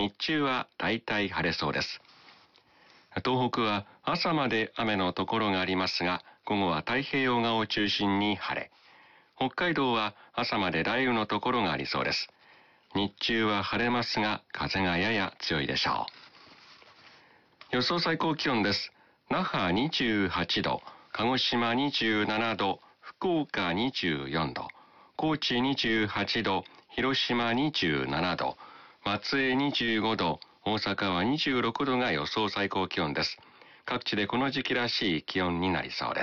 日中は大体晴れそうです。東北は朝まで雨のところがありますが、午後は太平洋側を中心に晴れ。北海道は朝まで雷雨のところがありそうです。日中は晴れますが、風がやや強いでしょう。予想最高気温です。那覇28度、鹿児島27度、福岡24度、高知28度、広島27度、松江25度、大阪は26度が予想最高気温です。各地でこの時期らしい気温になりそうです。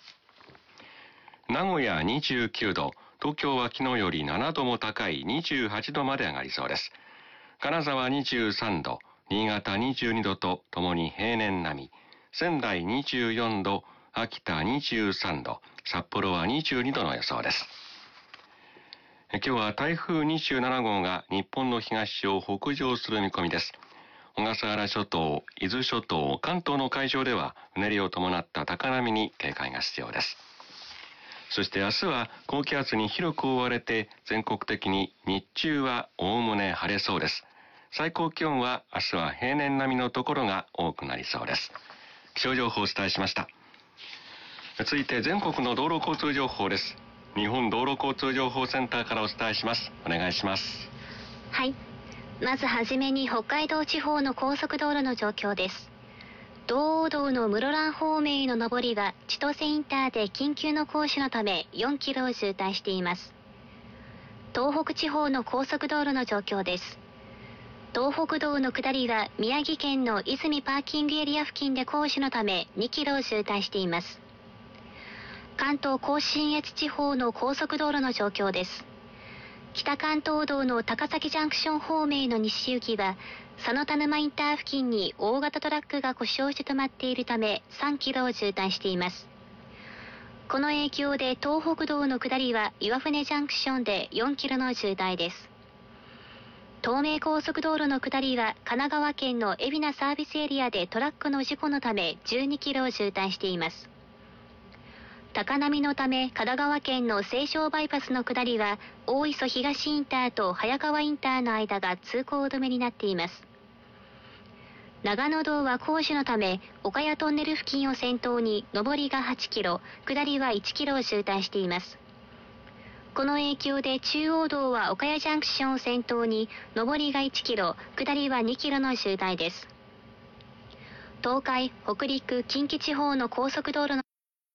名古屋29度、東京は昨日より7度も高い28度まで上がりそうです。金沢23度、新潟22度とともに平年並み、仙台24度、秋田23度、札幌は22度の予想です。今日は台風27号が日本の東を北上する見込みです。小笠原諸島、伊豆諸島、関東の海上ではうねりを伴った高波に警戒が必要です。そして明日は高気圧に広く覆われて全国的に日中はおおむね晴れそうです。最高気温は明日は平年並みのところが多くなりそうです。気象情報をお伝えしました。続いて全国の道路交通情報です。日本道路交通情報センターからお伝えします。お願いします。 はい。まずはじめに北海道地方の高速道路の状況です。道央道の室蘭方面への上りが千歳インターで緊急の工事のため4キロを渋滞しています。東北地方の高速道路の状況です。東北道の下りが宮城県の泉パーキングエリア付近で工事のため2キロを渋滞しています。関東甲信越地方の高速道路の状況です。北関東道の高崎ジャンクション方面への西行きが佐野田沼インター付近に大型トラックが故障して止まっているため3キロを渋滞しています。この影響で東北道の下りは岩船ジャンクションで4キロの渋滞です。東名高速道路の下りは神奈川県の海老名サービスエリアでトラックの事故のため12キロを渋滞しています。高波のため神奈川県の西湘バイパスの下りは大磯東インターと早川インターの間が通行止めになっています。長野道は工事のため岡谷トンネル付近を先頭に上りが8キロ、下りは1キロを渋滞しています。この影響で中央道は岡谷ジャンクションを先頭に上りが1キロ、下りは2キロの渋滞です。東海、北陸、近畿地方の高速道路の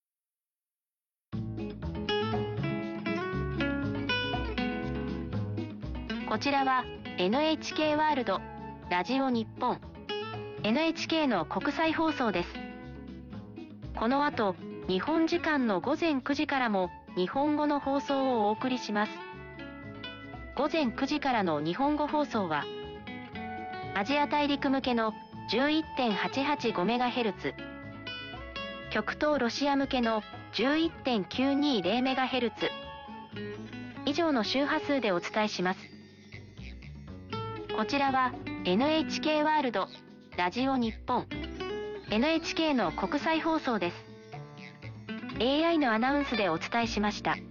こちらは NHK ワールドラジオ日本 NHK の国際放送です。この後日本時間の午前9時からも日本語の放送をお送りします。午前9時からの日本語放送はアジア大陸向けの 11.885MHz、 極東ロシア向けの 11.920MHz 以上の周波数でお伝えします。こちらは NHK ワールドラジオ日本 NHK の国際放送です。AI のアナウンスでお伝えしました。